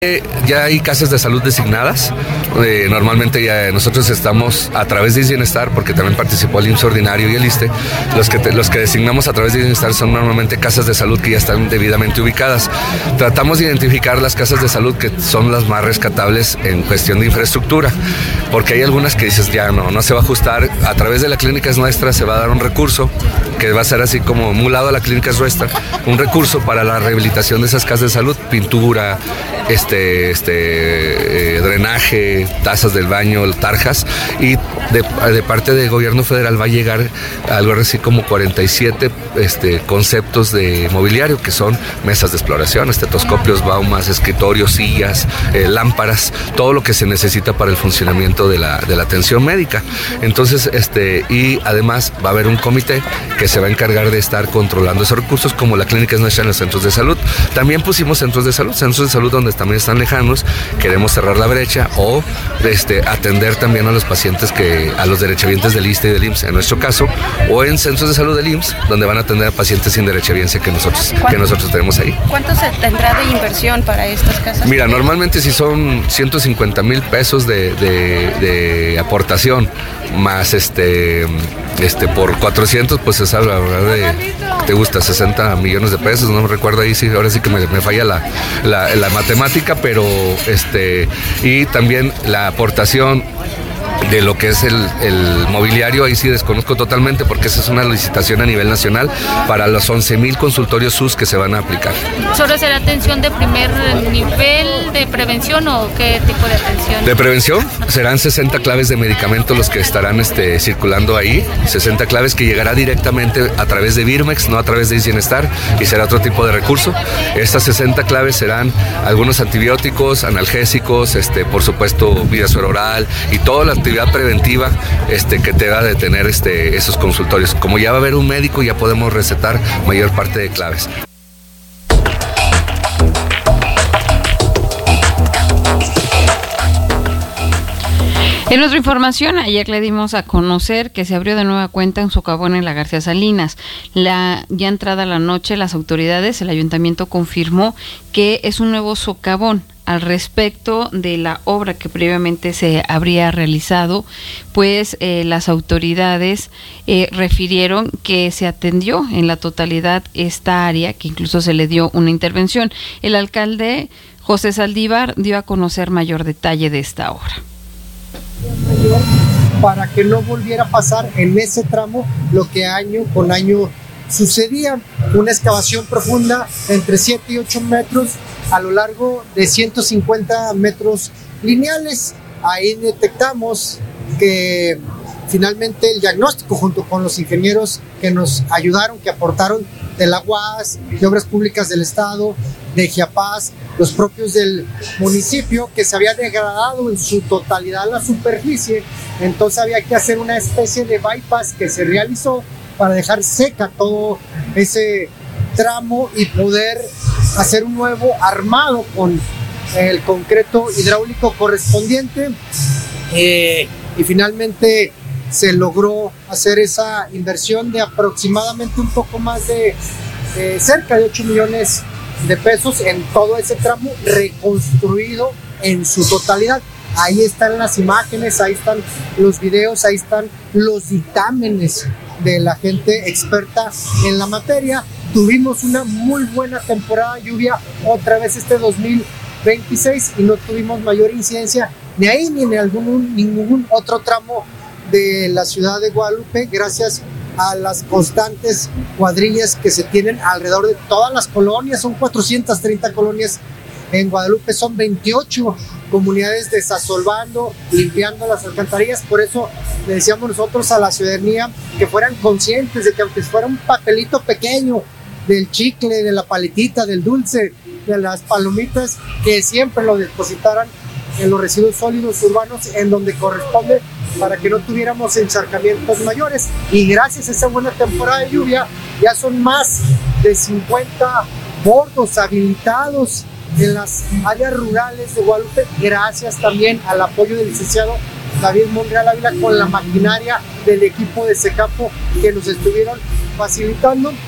Ya hay casas de salud designadas. Normalmente ya nosotros estamos a través de Bienestar, porque también participó el IMSS ordinario y el ISSSTE. Los que designamos a través de Bienestar son normalmente casas de salud que ya están debidamente ubicadas. Tratamos de identificar las casas de salud que son las más rescatables en cuestión de infraestructura, porque hay algunas que dices ya no se va a ajustar. A través de la Clínica Es Nuestra se va a dar un recurso que va a ser así como emulado a la Clínica Es Nuestra, un recurso para la rehabilitación de esas casas de salud, pintura, drenaje, tazas del baño, tarjas, y de parte del gobierno federal va a llegar algo así como 47 conceptos de mobiliario, que son mesas de exploración, estetoscopios, baumas, escritorios, sillas, lámparas, todo lo que se necesita para el funcionamiento de la atención médica. Entonces, y además va a haber un comité que se va a encargar de estar controlando esos recursos, como la Clínica Es Nuestra en los centros de salud. También pusimos centros de salud donde también están lejanos, queremos cerrar la brecha, o atender también a los pacientes a los derechohabientes del ISSSTE y del IMSS, en nuestro caso, o en centros de salud del IMSS, donde van a atender a pacientes sin derechohabiencia que nosotros tenemos ahí. ¿Cuánto se tendrá de inversión para estas casas? Mira, normalmente si son 150,000 pesos de aportación, más por 400, pues es algo de, te gusta, 60 millones de pesos, no me recuerdo ahí, sí, ahora sí que me falla la matemática, pero y también la aportación de lo que es el mobiliario, ahí sí desconozco totalmente, porque esa es una licitación a nivel nacional para los 11,000 consultorios SUS que se van a aplicar. ¿Solo será atención de primer nivel de prevención o qué tipo de atención? De prevención serán 60 claves de medicamentos los que estarán circulando ahí, 60 claves que llegará directamente a través de Birmex, no a través de Bienestar, y será otro tipo de recurso. Estas 60 claves serán algunos antibióticos, analgésicos, por supuesto vía suero oral y toda la actividad preventiva que te va a detener esos consultorios. Como ya va a haber un médico, ya podemos recetar mayor parte de claves. En otra información, ayer le dimos a conocer que se abrió de nueva cuenta un socavón en la García Salinas. Ya entrada la noche, las autoridades, el ayuntamiento confirmó que es un nuevo socavón. Al respecto de la obra que previamente se habría realizado, pues las autoridades refirieron que se atendió en la totalidad esta área, que incluso se le dio una intervención. El alcalde José Saldívar dio a conocer mayor detalle de esta obra. Para que no volviera a pasar en ese tramo lo que año con año sucedía, una excavación profunda entre 7 y 8 metros a lo largo de 150 metros lineales. Ahí detectamos que finalmente el diagnóstico, junto con los ingenieros que nos ayudaron, que aportaron de la UAS, de Obras Públicas del Estado, de Chiapas, los propios del municipio, que se había degradado en su totalidad la superficie, entonces había que hacer una especie de bypass que se realizó para dejar seca todo ese tramo y poder hacer un nuevo armado con el concreto hidráulico correspondiente, y finalmente se logró hacer esa inversión de aproximadamente un poco más de cerca de 8 millones de pesos en todo ese tramo reconstruido en su totalidad. Ahí están las imágenes, ahí están los videos, ahí están los dictámenes de la gente experta en la materia. Tuvimos una muy buena temporada de lluvia otra vez 2026 y no tuvimos mayor incidencia ni ahí ni en ningún otro tramo de la ciudad de Guadalupe, gracias a las constantes cuadrillas que se tienen alrededor de todas las colonias. Son 430 colonias en Guadalupe, son 28 comunidades desasolvando, limpiando las alcantarillas. Por eso le decíamos nosotros a la ciudadanía que fueran conscientes de que aunque fuera un papelito pequeño del chicle, de la paletita, del dulce, de las palomitas, que siempre lo depositaran en los residuos sólidos urbanos en donde corresponde, para que no tuviéramos encharcamientos mayores. Y gracias a esa buena temporada de lluvia ya son más de 50 bordos habilitados en las áreas rurales de Guadalupe, gracias también al apoyo del licenciado David Monreal Ávila con la maquinaria del equipo de Secapo que nos estuvieron facilitando.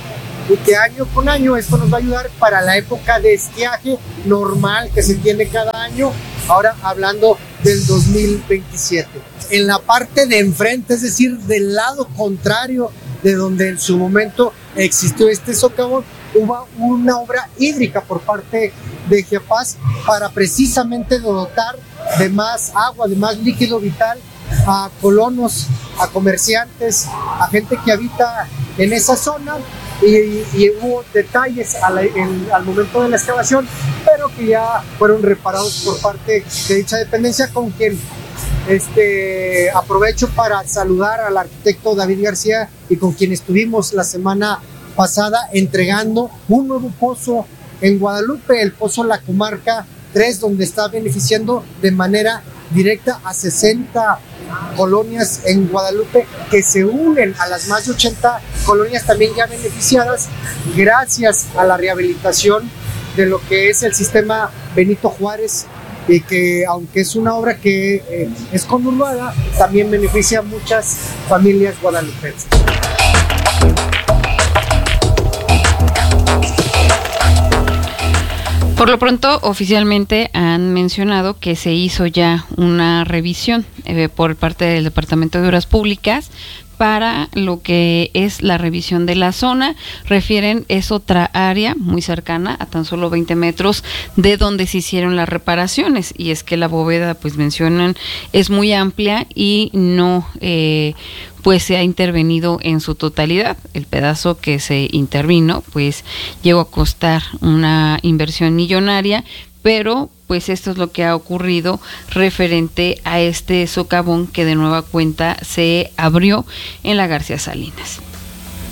y que año con año esto nos va a ayudar para la época de estiaje normal que se tiene cada año, ahora hablando del 2027. En la parte de enfrente, es decir, del lado contrario de donde en su momento existió este socavón, hubo una obra hídrica por parte de GEPAS para precisamente dotar de más agua, de más líquido vital a colonos, a comerciantes, a gente que habita en esa zona, y hubo detalles al momento de la excavación, pero que ya fueron reparados por parte de dicha dependencia, con quien aprovecho para saludar al arquitecto David García, y con quien estuvimos la semana pasada entregando un nuevo pozo en Guadalupe, el pozo La Comarca 3, donde está beneficiando de manera directa a 60 colonias en Guadalupe, que se unen a las más de 80 colonias también ya beneficiadas gracias a la rehabilitación de lo que es el sistema Benito Juárez, y que aunque es una obra que es conurbada, también beneficia a muchas familias guadalupenses. Por lo pronto, oficialmente han mencionado que se hizo ya una revisión por parte del Departamento de Obras Públicas para lo que es la revisión de la zona. Refieren, es otra área muy cercana, a tan solo 20 metros de donde se hicieron las reparaciones, y es que la bóveda, pues mencionan, es muy amplia y no pues se ha intervenido en su totalidad. El pedazo que se intervino pues llegó a costar una inversión millonaria, pero pues esto es lo que ha ocurrido referente a este socavón que de nueva cuenta se abrió en la García Salinas.